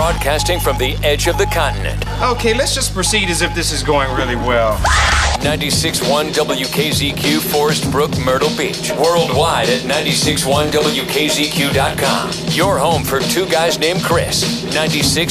broadcasting from the edge of the continent. Okay, let's just proceed as if this is going really well. 96.1 WKZQ, Forest Brook, Myrtle Beach. Worldwide at 96.1WKZQ.com. Your home for two guys named Chris. 96.